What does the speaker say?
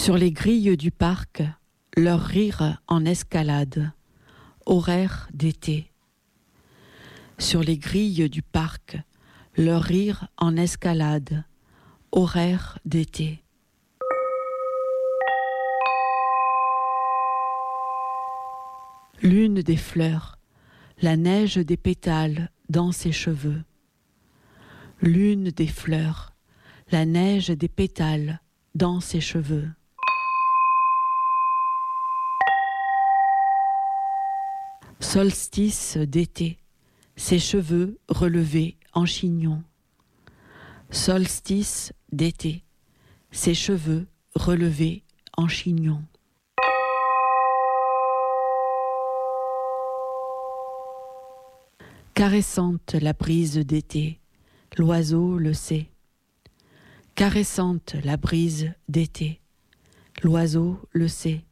Sur les grilles du parc, leur rire en escalade, horaire d'été. Sur les grilles du parc, leur rire en escalade, horaire d'été. L'une des fleurs, la neige des pétales dans ses cheveux. L'une des fleurs, la neige des pétales dans ses cheveux. Solstice d'été, ses cheveux relevés en chignon. Solstice d'été, ses cheveux relevés en chignon. Caressante la brise d'été, l'oiseau le sait. Caressante la brise d'été, l'oiseau le sait.